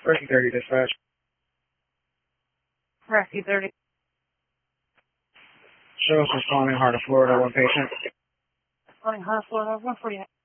Rescue 30 dispatch. Rescue 30. Show us responding Heart of Florida, one patient. Responding Heart of Florida, 148.